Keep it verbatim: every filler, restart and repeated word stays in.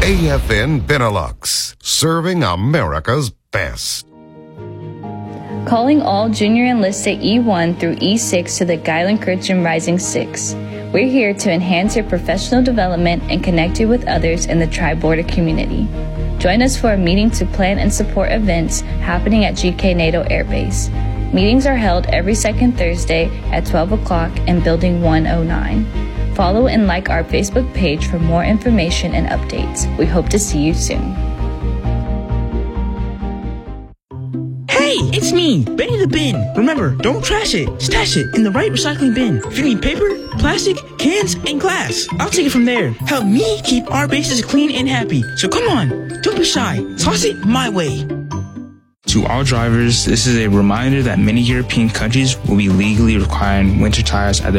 A F N Benelux, serving America's best. Calling all junior enlisted E one through E six to the Geilenkirchen Rising Six. We're here to enhance your professional development and connect you with others in the tri-border community. Join us for a meeting to plan and support events happening at G K NATO Air Base. Meetings are held every second Thursday at twelve o'clock in Building one oh nine. Follow and like our Facebook page for more information and updates. We hope to see you soon. Hey, it's me, Benny the Bin. Remember, don't trash it. Stash it in the right recycling bin. If you need paper, plastic, cans, and glass, I'll take it from there. Help me keep our bases clean and happy. So come on, don't be shy. Toss it my way. To all drivers, this is a reminder that many European countries will be legally requiring winter tires at their